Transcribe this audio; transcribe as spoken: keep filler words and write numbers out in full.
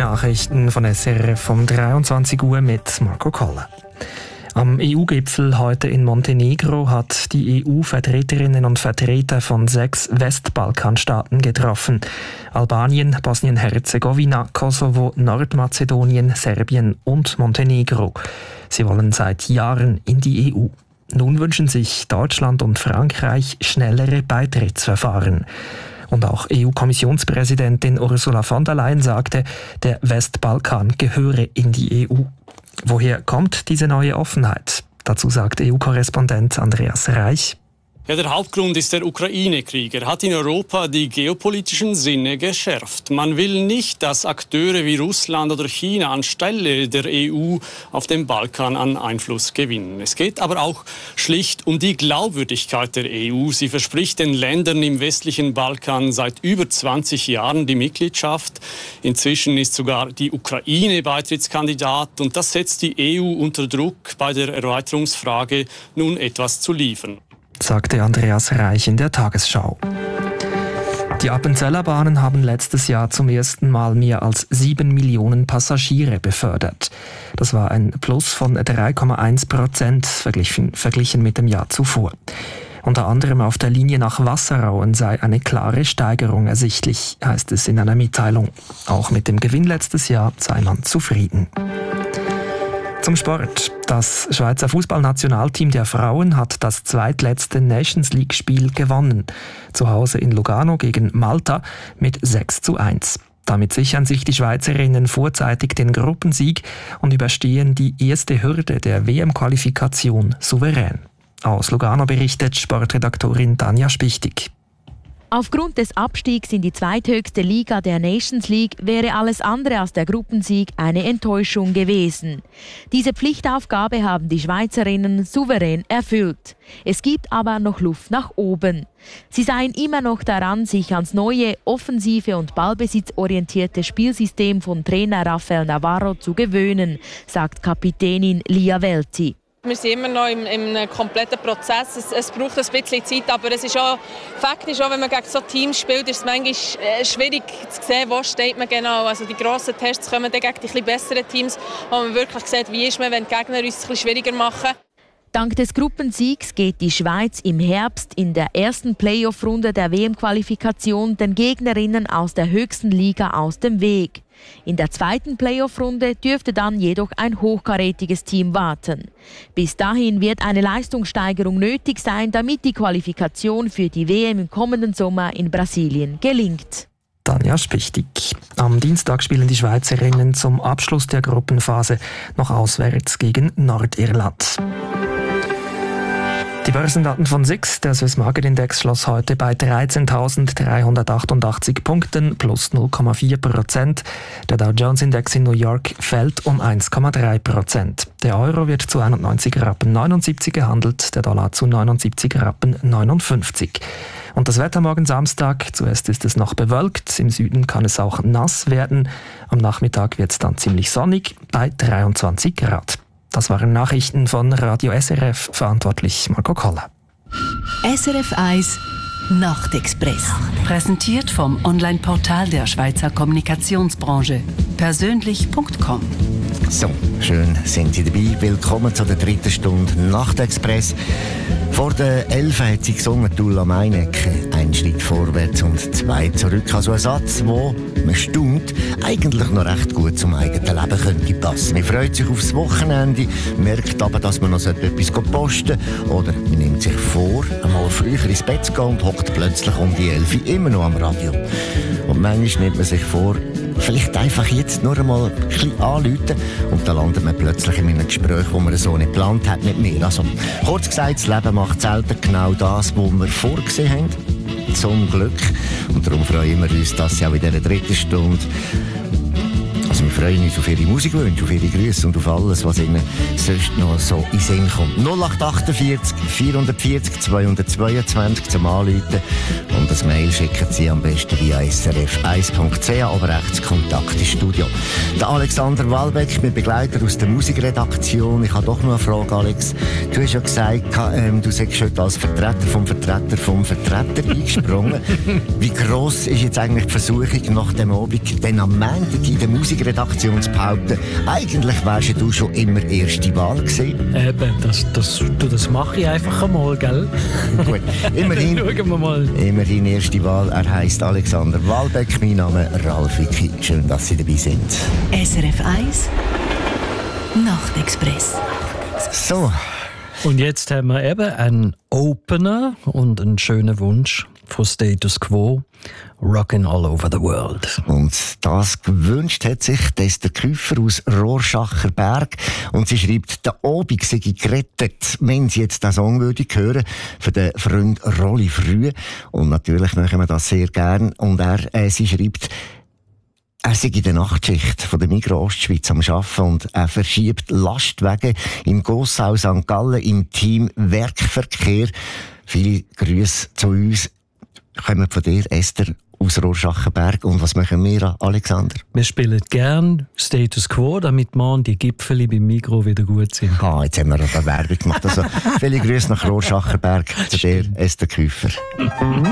Nachrichten von S R F um dreiundzwanzig Uhr mit Marco Koller. Am E U-Gipfel heute in Montenegro hat die E U-Vertreterinnen und Vertreter von sechs Westbalkanstaaten getroffen. Albanien, Bosnien-Herzegowina, Kosovo, Nordmazedonien, Serbien und Montenegro. Sie wollen seit Jahren in die E U. Nun wünschen sich Deutschland und Frankreich schnellere Beitrittsverfahren. Und auch E U-Kommissionspräsidentin Ursula von der Leyen sagte, der Westbalkan gehöre in die E U. Woher kommt diese neue Offenheit? Dazu sagt E U-Korrespondent Andreas Reich. Ja, der Hauptgrund ist der Ukraine-Krieg. Er hat in Europa die geopolitischen Sinne geschärft. Man will nicht, dass Akteure wie Russland oder China anstelle der E U auf dem Balkan an Einfluss gewinnen. Es geht aber auch schlicht um die Glaubwürdigkeit der E U. Sie verspricht den Ländern im westlichen Balkan seit über zwanzig Jahren die Mitgliedschaft. Inzwischen ist sogar die Ukraine Beitrittskandidat und das setzt die E U unter Druck, bei der Erweiterungsfrage nun etwas zu liefern, sagte Andreas Reich in der Tagesschau. Die Appenzeller Bahnen haben letztes Jahr zum ersten Mal mehr als sieben Millionen Passagiere befördert. Das war ein Plus von drei Komma eins Prozent verglichen, verglichen mit dem Jahr zuvor. Unter anderem auf der Linie nach Wasserauen sei eine klare Steigerung ersichtlich, heißt es in einer Mitteilung. Auch mit dem Gewinn letztes Jahr sei man zufrieden. Zum Sport. Das Schweizer Fußballnationalteam der Frauen hat das zweitletzte Nations-League-Spiel gewonnen. Zu Hause in Lugano gegen Malta mit sechs zu eins. Damit sichern sich die Schweizerinnen vorzeitig den Gruppensieg und überstehen die erste Hürde der W M-Qualifikation souverän. Aus Lugano berichtet Sportredaktorin Tanja Spichtig. Aufgrund des Abstiegs in die zweithöchste Liga der Nations League wäre alles andere als der Gruppensieg eine Enttäuschung gewesen. Diese Pflichtaufgabe haben die Schweizerinnen souverän erfüllt. Es gibt aber noch Luft nach oben. Sie seien immer noch daran, sich ans neue, offensive und ballbesitzorientierte Spielsystem von Trainer Rafael Navarro zu gewöhnen, sagt Kapitänin Lia Welti. Wir sind immer noch im, im kompletten Prozess. Es, es braucht ein bisschen Zeit, aber es ist auch, Fakt ist auch, wenn man gegen so Teams spielt, ist es manchmal äh, schwierig zu sehen, wo steht man genau. Also die grossen Tests kommen dann gegen die etwas besseren Teams, wo man wirklich sieht, wie ist man, wenn die Gegner uns es ein bisschen schwieriger machen. Dank des Gruppensiegs geht die Schweiz im Herbst in der ersten Playoff-Runde der W M-Qualifikation den Gegnerinnen aus der höchsten Liga aus dem Weg. In der zweiten Playoff-Runde dürfte dann jedoch ein hochkarätiges Team warten. Bis dahin wird eine Leistungssteigerung nötig sein, damit die Qualifikation für die W M im kommenden Sommer in Brasilien gelingt. Tanja Spichtig. Am Dienstag spielen die Schweizerinnen zum Abschluss der Gruppenphase noch auswärts gegen Nordirland. Die Börsendaten von S I X, der Swiss Market Index, schloss heute bei dreizehntausenddreihundertachtundachtzig Punkten, plus null Komma vier Prozent. Der Dow Jones Index in New York fällt um eins Komma drei Prozent. Der Euro wird zu einundneunzig Rappen neunundsiebzig gehandelt, der Dollar zu neunundsiebzig Rappen neunundfünfzig. Und das Wetter morgen Samstag, zuerst ist es noch bewölkt, im Süden kann es auch nass werden. Am Nachmittag wird es dann ziemlich sonnig bei dreiundzwanzig Grad. Das waren Nachrichten von Radio S R F, verantwortlich Marco Koller. S R F eins Nachtexpress. Präsentiert vom Online-Portal der Schweizer Kommunikationsbranche. persönlich punkt com. So, schön sind Sie dabei. Willkommen zu der dritten Stunde Nachtexpress. Vor der elf hat sie gesungen, Ulla Meinecke. Ein Schritt vorwärts und zwei zurück. Also ein Satz, wo man staunt, eigentlich noch recht gut zum eigenen Leben könnte passen. Man freut sich aufs Wochenende, merkt aber, dass man noch etwas posten sollte. Oder man nimmt sich vor, einmal früher ins Bett zu gehen und hockt plötzlich um die elf immer noch am Radio. Und manchmal nimmt man sich vor, vielleicht einfach jetzt nur einmal ein bisschen anrufen und dann landet man plötzlich in einem Gespräch, das man so nicht geplant hat mit mir. Also, kurz gesagt, das Leben macht selten genau das, was wir vorgesehen haben. Zum Glück. Und darum freuen wir uns, dass Sie auch in dieser dritten Stunde, also wir freuen uns auf Ihre Musikwünsche, auf Ihre Grüße und auf alles, was Ihnen sonst noch so in den Sinn kommt. null acht achtundvierzig vierhundertvierzig zweihundertzweiundzwanzig zum Anrufen und das Mail schicken Sie am besten via s r f eins punkt c h, aber rechts Kontakt ins Studio. Der Alexander Walbeck, mein Begleiter aus der Musikredaktion. Ich habe doch noch eine Frage, Alex. Du hast ja gesagt, ähm, du sagst heute als Vertreter vom Vertreter vom Vertreter eingesprungen. Wie gross ist jetzt eigentlich die Versuchung nach dem Abend, dann am Montag in der Musikredaktion Redaktion zu behaupten, eigentlich wärst du schon immer erste Wahl gewesen. Eben, das, das, du, das mache ich einfach einmal, gell? Gut, immerhin, schauen wir mal. Immerhin erste Wahl. Er heisst Alexander Wahlbeck, mein Name Ralf Wicki. Schön, dass Sie dabei sind. S R F eins Nachtexpress. So. Und jetzt haben wir eben einen Opener und einen schönen Wunsch von Status Quo. Rockin' all over the world. Und das gewünscht hat sich Esther Küfer aus Rorschacher Berg. Und sie schreibt, der Obig sei gerettet, wenn sie jetzt diesen Song würde hören, für den Freund Rolli Früh. Und natürlich machen wir das sehr gern. Und er, äh, sie schreibt, er sei in der Nachtschicht von der Migros Ostschweiz am Arbeiten und er verschiebt Lastwagen im Gossau Sankt Gallen im Team Werkverkehr. Viele Grüße zu uns. Kommen von dir, Esther, aus Rorschachenberg. Und was machen wir, Alexander? Wir spielen gern Status Quo, damit morgen die Gipfeli beim Migros wieder gut sind. Ah, jetzt haben wir eine Werbung gemacht. Also, viele Grüße nach Rorschachenberg zu dir, Esther Küfer.